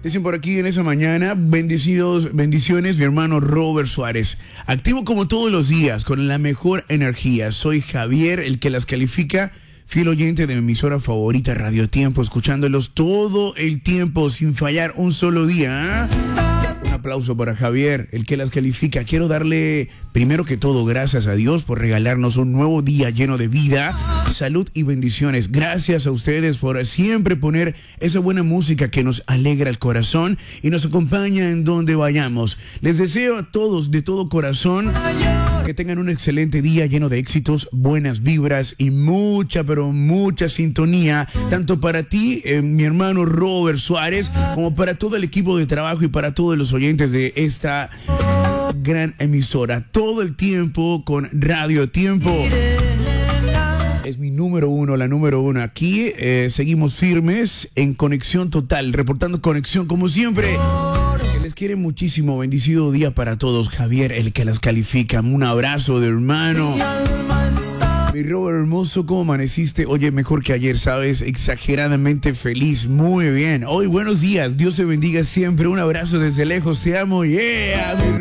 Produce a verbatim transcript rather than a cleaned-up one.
Dicen por aquí en esa mañana, bendecidos, bendiciones, mi hermano Robert Suárez. Activo como todos los días, con la mejor energía. Soy Javier, el que las califica, fiel oyente de mi emisora favorita, Radio Tiempo, escuchándolos todo el tiempo, sin fallar un solo día. ¿eh? Un aplauso para Javier, el que las califica. Quiero darle, primero que todo, gracias a Dios por regalarnos un nuevo día lleno de vida, salud y bendiciones. Gracias a ustedes por siempre poner esa buena música que nos alegra el corazón y nos acompaña en donde vayamos. Les deseo a todos de todo corazón que tengan un excelente día lleno de éxitos, buenas vibras y mucha, pero mucha sintonía, tanto para ti, eh, mi hermano Robert Suárez, como para todo el equipo de trabajo y para todos los oyentes de esta gran emisora. Todo el tiempo con Radio Tiempo. Es mi número uno, la número uno. Aquí eh, seguimos firmes en conexión total, reportando conexión como siempre. Se les quiere muchísimo. Bendecido día para todos. Javier, el que las califica. Un abrazo de hermano. Mi Robert hermoso, ¿cómo amaneciste? Oye, mejor que ayer, ¿sabes? Exageradamente feliz. Muy bien. Hoy, buenos días. Dios te bendiga siempre. Un abrazo desde lejos. Te amo. Yeah.